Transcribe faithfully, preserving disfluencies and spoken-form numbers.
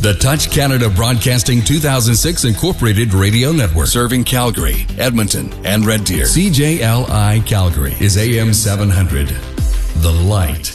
The Touch Canada Broadcasting two thousand six Incorporated Radio Network. Serving Calgary, Edmonton, and Red Deer. C J L I Calgary is A M seven hundred. The Light.